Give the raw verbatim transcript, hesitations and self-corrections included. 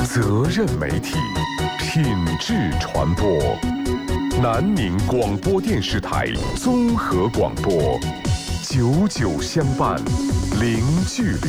责任媒体，品质传播。南宁广播电视台综合广播，久久相伴，零距离。